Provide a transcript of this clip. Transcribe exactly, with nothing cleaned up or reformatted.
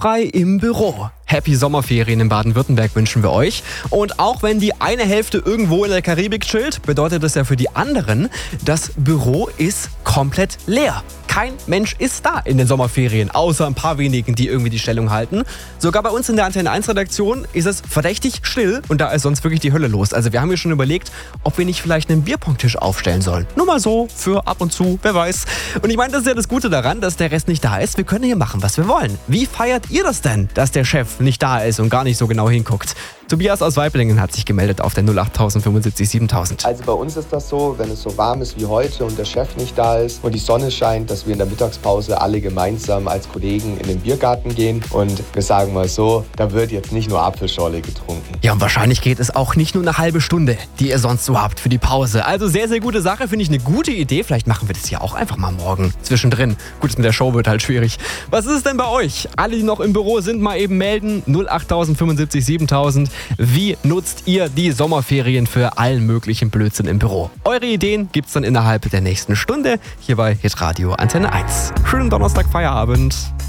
stressfrei im Büro. Happy Sommerferien in Baden-Württemberg wünschen wir euch. Und auch wenn die eine Hälfte irgendwo in der Karibik chillt, bedeutet das ja für die anderen, das Büro ist komplett leer. Kein Mensch ist da in den Sommerferien, außer ein paar wenigen, die irgendwie die Stellung halten. Sogar bei uns in der Antenne eins Redaktion ist es verdächtig still und da ist sonst wirklich die Hölle los. Also wir haben hier schon überlegt, ob wir nicht vielleicht einen Bierpongtisch aufstellen sollen. Nur mal so, für ab und zu, wer weiß. Und ich meine, das ist ja das Gute daran, dass der Rest nicht da ist. Wir können hier machen, was wir wollen. Wie feiert ihr das denn, dass der Chef nicht da ist und gar nicht so genau hinguckt? Tobias aus Weiblingen hat sich gemeldet auf der null acht fünfundsiebzig siebentausend. Also bei uns ist das so, wenn es so warm ist wie heute und der Chef nicht da ist und die Sonne scheint, dass wir in der Mittagspause alle gemeinsam als Kollegen in den Biergarten gehen und wir sagen mal so, da wird jetzt nicht nur Apfelschorle getrunken. Ja, und wahrscheinlich geht es auch nicht nur eine halbe Stunde, die ihr sonst so habt für die Pause. Also sehr, sehr gute Sache, finde ich eine gute Idee. Vielleicht machen wir das ja auch einfach mal morgen zwischendrin. Gut, das mit der Show wird halt schwierig. Was ist es denn bei euch? Alle, die noch im Büro sind, mal eben melden. null acht fünfundsiebzig siebentausend. Wie nutzt ihr die Sommerferien für allen möglichen Blödsinn im Büro? Eure Ideen gibt's dann innerhalb der nächsten Stunde hier bei Hitradio Antenne eins. Schönen Donnerstag Feierabend.